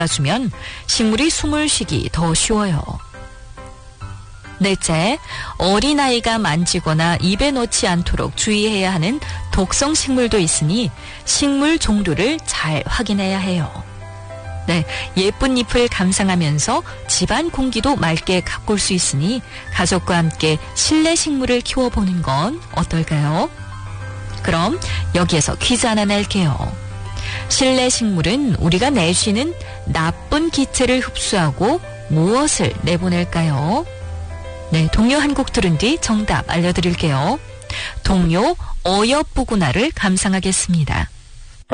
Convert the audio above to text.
주면 식물이 숨을 쉬기 더 쉬워요. 넷째, 어린아이가 만지거나 입에 넣지 않도록 주의해야 하는 독성 식물도 있으니 식물 종류를 잘 확인해야 해요. 네, 예쁜 잎을 감상하면서 집안 공기도 맑게 가꿀 수 있으니 가족과 함께 실내 식물을 키워보는 건 어떨까요? 그럼 여기에서 퀴즈 하나 낼게요. 실내 식물은 우리가 내쉬는 나쁜 기체를 흡수하고 무엇을 내보낼까요? 네, 동요 한 곡 들은 뒤 정답 알려드릴게요. 동요 어여쁘구나를 감상하겠습니다.